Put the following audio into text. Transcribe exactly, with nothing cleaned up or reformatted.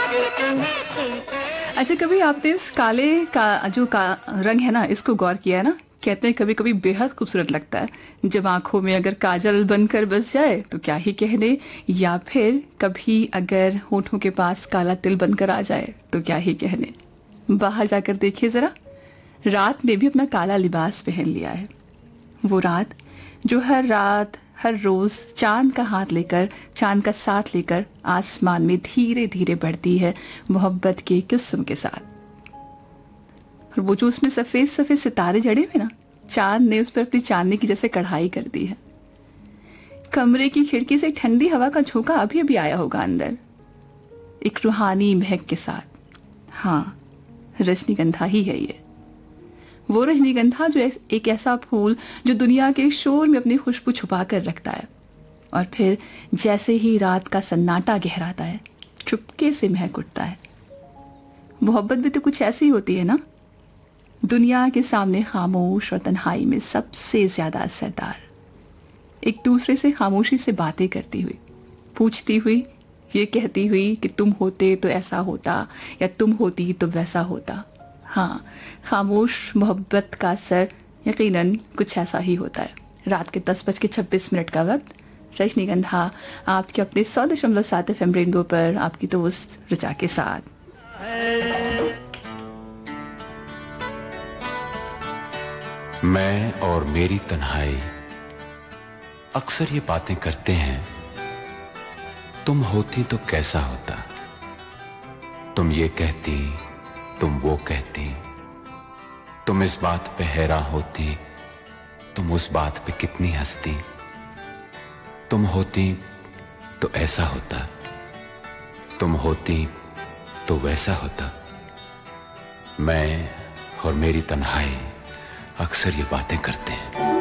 अच्छा, कभी आपने इस काले का जो का रंग है ना, इसको गौर किया है ना? कहते हैं कभी कभी बेहद खूबसूरत लगता है जब आंखों में अगर काजल बनकर बस जाए तो क्या ही कहने, या फिर कभी अगर होठों के पास काला तिल बनकर आ जाए तो क्या ही कहने। बाहर जाकर देखिए जरा, रात ने भी अपना काला लिबास पहन लिया है। वो रात जो हर रात हर रोज चांद का हाथ लेकर, चांद का साथ लेकर आसमान में धीरे धीरे बढ़ती है मोहब्बत के किस्म के साथ। और वो जो उसमें सफेद सफेद सितारे जड़े हुए ना, चांद ने उस पर अपनी चांदनी की जैसे कढ़ाई कर दी है। कमरे की खिड़की से ठंडी हवा का झोंका अभी अभी आया होगा अंदर, एक रूहानी महक के साथ। हाँ, रजनीगंधा ही है ये, वो रजनीगंधा जो एक ऐसा फूल जो दुनिया के शोर में अपनी खुशबू छुपा कर रखता है, और फिर जैसे ही रात का सन्नाटा गहराता है चुपके से महक उठता है। मोहब्बत भी तो कुछ ऐसी होती है ना, दुनिया के सामने खामोश और तन्हाई में सबसे ज्यादा असरदार, एक दूसरे से खामोशी से बातें करती हुई, पूछती हुई, ये कहती हुई कि तुम होते तो ऐसा होता, या तुम होती तो वैसा होता। हाँ, खामोश मोहब्बत का असर यकीनन कुछ ऐसा ही होता है। रात के दस बज के छब्बीस मिनट का वक्त, रजनीगंधा आपके अपने सौ दशमलव सात एफ एम रेनबो पर आपकी दोस्त ऋचा के साथ। मैं और मेरी तन्हाई अक्सर ये बातें करते हैं, तुम होती तो कैसा होता, तुम ये कहती, तुम वो कहती, तुम इस बात पे हैरान होती, तुम उस बात पे कितनी हंसती, तुम होती तो ऐसा होता, तुम होती तो वैसा होता। मैं और मेरी तन्हाई अक्सर ये बातें करते हैं।